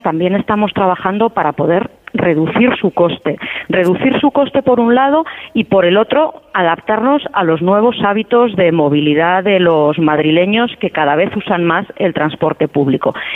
también estamos trabajando para poder reducir su coste por un lado y por el otro adaptarnos a los nuevos hábitos de movilidad de los madrileños que cada vez usan más el transporte público.